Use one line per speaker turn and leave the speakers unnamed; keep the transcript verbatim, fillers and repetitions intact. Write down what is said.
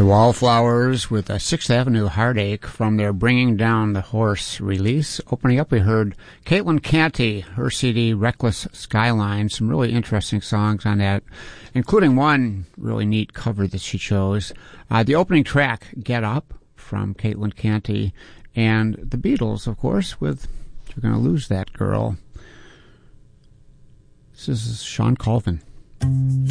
The Wallflowers with a Sixth Avenue Heartache from their Bringing Down the Horse release. Opening up, we heard Caitlin Canty, her C D Reckless Skyline. Some really interesting songs on that, including one really neat cover that she chose. Uh, the opening track, Get Up, from Caitlin Canty. And the Beatles, of course, with You're Gonna Lose That Girl. This is Sean Colvin.